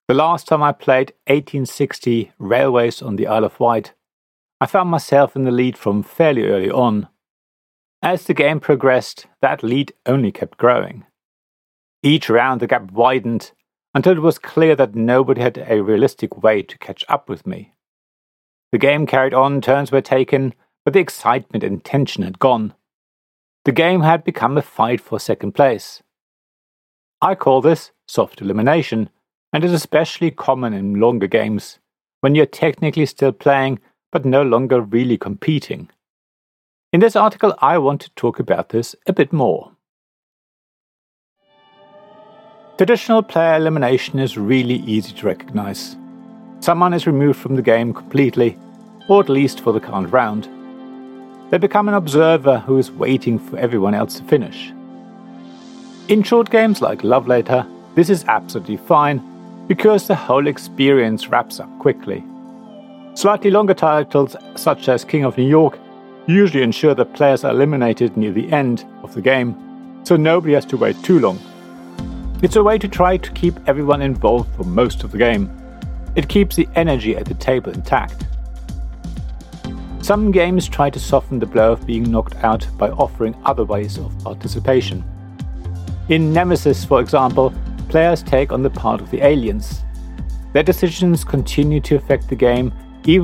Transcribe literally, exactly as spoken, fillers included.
The last time I played eighteen sixty Railways on the Isle of Wight, I found myself in the lead from fairly early on. As the game progressed, that lead only kept growing. Each round the gap widened until it was clear that nobody had a realistic way to catch up with me. The game carried on, turns were taken, but the excitement and tension had gone. The game had become a fight for second place. I call this soft elimination, and is especially common in longer games, when you're technically still playing but no longer really competing. In this article, I want to talk about this a bit more. Traditional player elimination is really easy to recognize. Someone is removed from the game completely, or at least for the current round. They become an observer who is waiting for everyone else to finish. In short games like Love Letter, this is absolutely fine, because the whole experience wraps up quickly. Slightly longer titles, such as King of New York, usually ensure that players are eliminated near the end of the game, so nobody has to wait too long. It's a way to try to keep everyone involved for most of the game. It keeps the energy at the table intact. Some games try to soften the blow of being knocked out by offering other ways of participation. In Nemesis, for example, players take on the part of the aliens. Their decisions continue to affect the game